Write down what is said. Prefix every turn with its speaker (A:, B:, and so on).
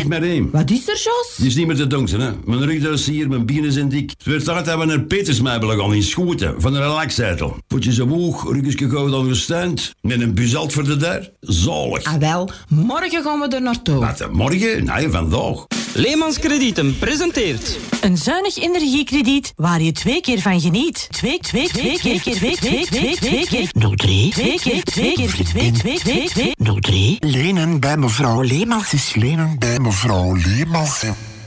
A: Marie.
B: Wat is er, Jos?
A: Het is niet meer te donker, hè. Mijn rug is hier, mijn bienen zijn dik. Het werd tijd dat we naar Petersmeibelen gaan in Schoten, van de relaxzetel. Voetjes omhoog, rugjes gauw dan gesteund. Met een buzalt voor de deur. Zalig.
B: Ah wel, morgen gaan we er naartoe.
A: Wat, morgen? Nee, vandaag.
C: Leemans Kredieten presenteert...
D: Een zuinig energiekrediet waar je 2 keer van geniet. 2 keer
E: 03. Lenen bij mevrouw Leemans is lenen bij mevrouw Leemans.